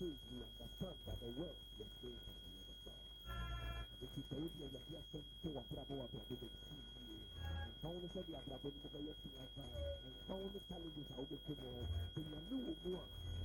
faith, we understand that the world was made by the word of God. If you say it, you are just to what Bravo did see you. And found the Bravo in the way of the and found the challenges out of the world. So you knew more.